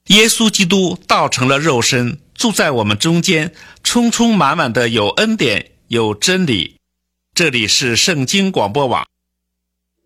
耶稣基督道成了肉身，住在我们中间，充充满满的有恩典，有真理。这里是圣经广播网。